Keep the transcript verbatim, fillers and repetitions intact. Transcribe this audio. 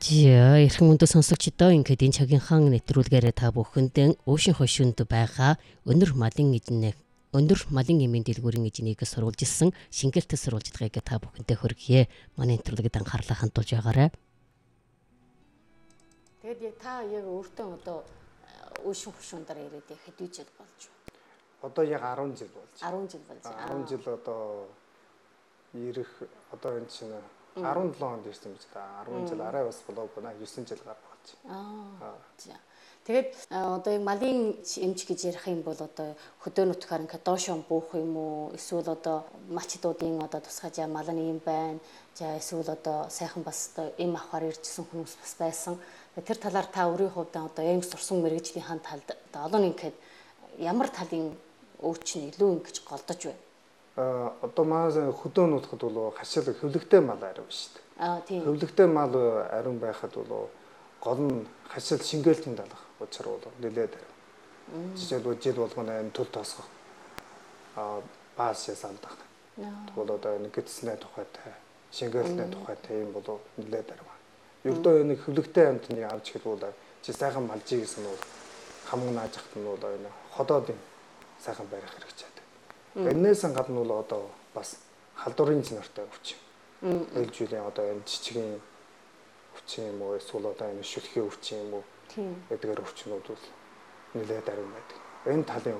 Жия эрхэм өндөө сонсогчдоо ингээд энэ цагийнхаа нэвтрүүлгээрээ та бүхэнд Өшин хошинд байгаа өнөр малын эзэн өндөр малын эмийн дэлгүүрийн эзнийг сурвалжилсан шингэлтэд сурвалжлагыг та бүхэнтэй хүргье. Манай нэвтрүүлэгт анхаарлаа хандуулж байгаарай. Тэгээд яг та яг өөртөө одоо Өшин хошиндаар ирээд хэдий жил болж байна? Одоо яг арван жил болж. арван жил болж. арван жил одоо ирэх одоо энэ чинь арван долоо онд ирсэн биз дээ. арван жил арай бас болоогүй наа девять жил гарах болж. Аа. Тэгээд одоо яг малын эмч гэж ярих юм бол одоо хөдөө нутгаар ингээд доошоо буух юм уу? Эсвэл одоо мачдуудын одоо тусгай жаа малын юм байна. За эсвэл одоо сайхан бас одоо эм авахар иржсэн хүмүүс бас байсан. Тэр талаар та өөрийн хувьд одоо эм сурсан мэрэгжлийн талд одоо олон ингээд ямар талын өвчин илүү ингэж голдож байна? Аа одоо маань хөдөө нутгад бол хашил хөвлөгтэй мал ариун шүү дээ. Аа тийм. Хөвлөгтэй мал ариун байхад бол гол нь хашил шингээлтийн талах учир бол нэлээд ариун. Жишээлбэл жил болгоно энэ төл тосгох аа баасаас алдах. Тэгвэл одоо энэ гидсний тухайтай, шингээлтний тухайтай юм бол нэлээд ариун. Ердөө энэ хөвлөгтэй амтныг авч хэлбэл чи сайхан малжий гэсэн нь бол хамаг нааж ахт нь бол энэ ходоодын сайхан барих хэрэгцээ. Энээс гадна бол одоо бас халдварын чанартай өвчин. Ээлжүүлэн одоо энэ жижигэн өвчин юм уу эсвэл одоо энэ шүлхий өвчин юм уу? Тийм. Эдгээр өвчнүүд бол нэлээд ариун байдаг. Энэ талын